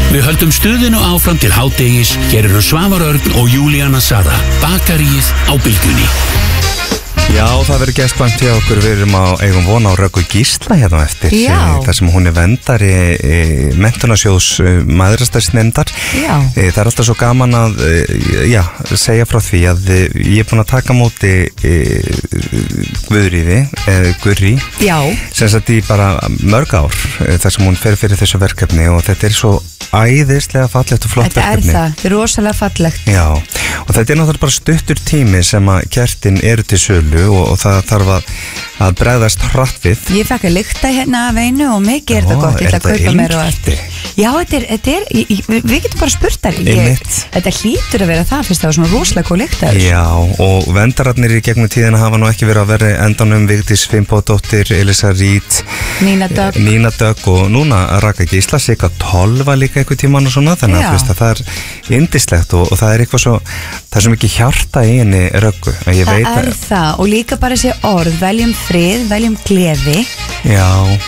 Við höldum stuðinu áfram til hádegis. Hér eru Svavar Örn og Júlíana Sara. Bakaríið á Bylgjunni. Já, það verður gestvænt hjá okkur. Við erum eigum vona á Röggu Gísla hérna eftir. Þar sem hún verndari menntunarsjóðs mæðrastæðsnefndar. Það er alltaf svo gaman að segja frá því að ég er búin að taka móti Guðríði, Gurri, sem sagt í bara mörg ár þar sem hún fer fyrir þessu verkefni og þetta er svo æðislega fallegt og flott verkefni. Þetta er rosalega fallegt. Já, og þetta er náttúrulega bara stuttur tími sem að kertin eru til sölu og það þarf að bregðast hratt við. Ég fekk að lykta hérna af einu og mikið þetta gott, ég ætla að kaupa mér og eftir. Já, þetta er við getum bara spurt þar. Þetta hlýtur að vera það fyrst það var svona rosalega góð lykta. Já, og vendararnir í gegnum tíðina hafa nú ekki verið að vera endanum Vigdís Finnbogadóttir, Elisa Reed, Nína Dögg og núna Ragga Gísla, Sigga 12 líka einhver tíman og svona, þannig að það er yndislegt og það er eitthvað svo það er svo mikið hjarta í henni Röggu. Það er það og líka bara þessi orð, veljum frið, veljum gleði. Já,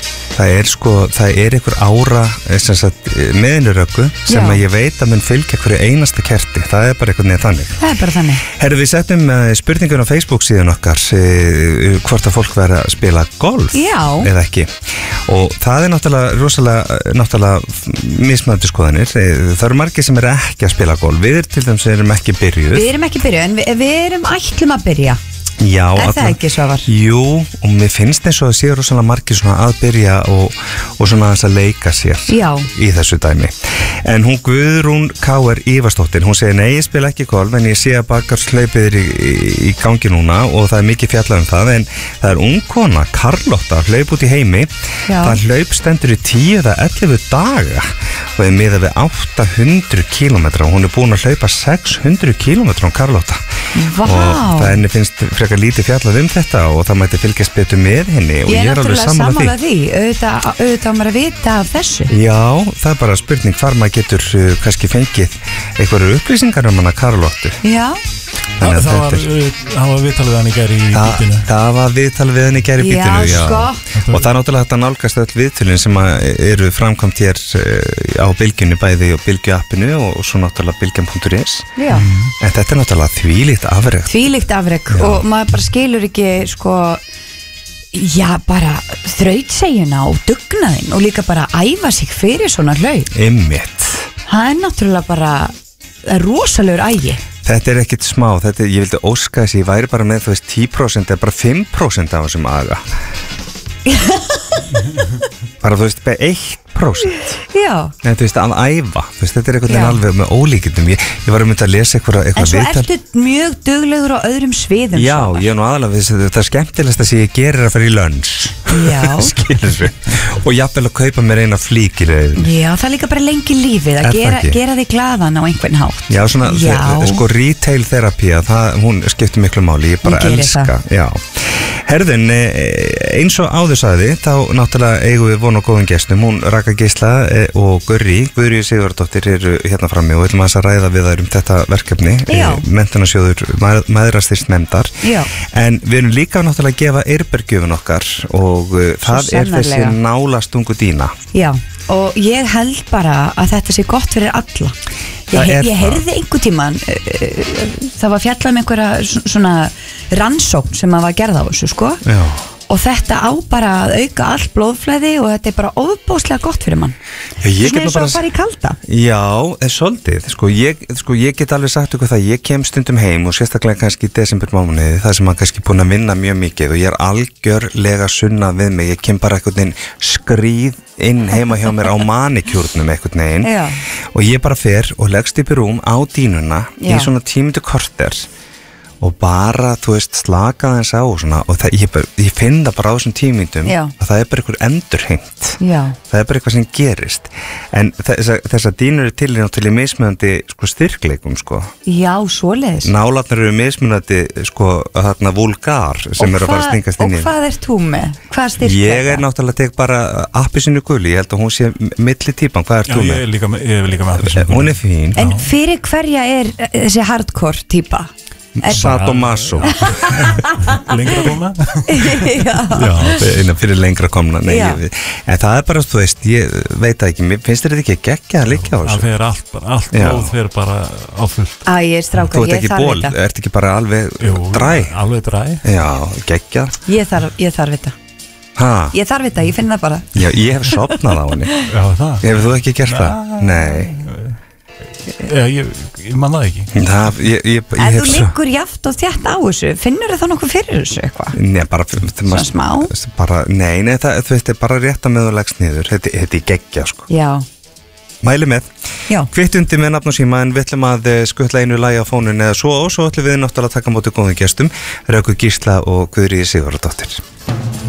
það er einhver ára með henni Röggu sem að ég veit að mun fylgja hverju einasta kerti, það er bara einhvern veginn þannig. Það er bara þannig. Herru, við settum spurningun á Facebook síðan okkar hvort að fólk verða að spila golf eða ekki og það er náttúrulega mismunandi skoðanir. Það eru margir sem eru ekki að spila golf. Við til dæmis erum ekki byrjuð. Við erum ekki byrjuð en við ætlum að byrja. Já, er það ekki, Svavar? Jú, og mér finnst eins og það séu rosalega margir svona að byrja og svona að leika sér í þessu dæmi. En hún Guðrún K.R. Ívarsdóttir, hún segir nei, ég spila ekki golf en ég sé að bakarslaupið er í gangi núna og það er mikið fjallað um það en það er ung kona, Karlotta, hlaup út í heimi. Það hlaup stendur í 10 eða 11 daga og er miðað við 800 km og hún er búin að hlaupa 600 km á Karlotta. Vá. Og það henni finnst frekar lítið fjallað um þetta og það mætti fylgjast betur með henni og ég er alveg sammála því. Auðvitað maður að vita af þessu. Já, það er bara spurning hvar maður getur kannski fengið einhverju upplýsingar um hana Karlottu. Já. Það var viðtalið hann í gær í bítinu. Það var viðtalið við hann í gær í bítinu, já. Og það er náttúrulega þetta nálgast öll viðtölin sem eru framkvæmt hér á Bylgjunni, bæði og Bylgjuappinu og svo náttúrulega bylgjan.is. Já. En þetta er náttúrulega þvílíkt afrek. Þvílíkt afrek og maður bara skilur ekki bara þrautsegjuna og dugnaðinn og líka bara æfa sig fyrir svona hlaup. Einmitt. Það er náttúrulega bara rosalegur ægi. Þetta er ekkit smá, ég vildi óska þess að ég væri bara með 10% eða bara 5% af þessum aga. Bara bara 1%. Já. En að æfa, þetta er einhvern veginn alveg með ólíkindum. Ég var að mynda að lesa eitthvað viðtal. En svo ertu mjög duglegur á öðrum sviðum. Já, ég er nú aðalega þetta er skemmtilegast að ég gerir að fara í lunch. Já. Skilur við. Og jafnvel að kaupa mér eina flík í leiðinni. Já, það er líka bara lengi lífið að gera þig glaðan á einhvern hátt. Já, svona, retail terapía, hún skiptir miklu máli, ég bara elska. Já. Herðun, eins og áður sagði, þá náttúrulega eigum við von og góðum gestum, hún Ragga Gísla og Guðríður Sigurðardóttir eru hérna frammi og við ætlum að ræða við þær um þetta verkefni, menntunarsjóður mæðrastæðsnefndar. En við erum líka náttúrulega að gefa Eyrbergjöfun okkar og það er þessi nálastungu dýna. Já, og ég held bara að þetta sé gott fyrir alla. Ég heyrði einhver tíman, það var fjallað með einhverja svona rannsókn sem að var gerð á þessu, Já. Og þetta á bara að auka all blóðflæði og þetta er bara ofbóðslega gott fyrir mann. Svona eins og að fara í kalda. Já, svolítið. Ég get alveg sagt ykkur það, ég kem stundum heim og sérstaklega kannski í desembermánuði, það sem maður kannski búin að vinna mjög mikið og ég er algjörlega sunna við mig. Ég kem bara einhvern veginn skríð inn heima hjá mér á manikjúrnum einhvern veginn og ég bara fer og leggst upp í rúm á dínuna í svona 10 korter og bara, slaka þess á og svona og ég finn það bara á þessum 10 mínútum að það er bara einhver endurheimt. Það er bara eitthvað sem gerist en þessar dínur eru til í mismunandi styrkleikum. Já, svoleiðis. Nálarnar eru mismunandi þarna vulgar sem eru að fara að stingast inn í. Og hvað ert þú með? Hvað styrkleika? Ég er náttúrulega tek bara appelsínu guli, ég held að hún sé milli típan. Hvað ert þú með? Ég er líka með appelsínu guli. Hún er fín. En fyrir hverja er þessi hardcore típa? Sadomaso. Lengra komna? Já, fyrir lengra komna. Nei, en það bara, þú veist, ég veit ekki, finnst þér þetta ekki að gegja að liggja á þessu? Það fer allt blóð fer bara á fullt. Ég strákar, ég þarf þetta. Þú ert ekki bara alveg dræ? Alveg dræ. Já, gegja. Ég þarf þetta. Ég þarf þetta, ég finn það bara. Já, ég hef sofnað á henni. Já, það. Hefur þú ekki gert það? Nei. Ég man það ekki. En þú liggur jaft og þétt á þessu, finnur það nokkuð fyrir þessu eitthvað? Nei, bara svona smá? Nei, þú veist, það er bara rétt að meðulegst niður. Þetta er geggja, sko. Já. Mæli með. Já. Kvittundi með nafn og síma, en við ætlum að skuttla einu lagi á fónun eða svo ætlum við náttúrulega að taka móti góðum gestum, Röku Gísla og Guðríði Sigurðardóttir.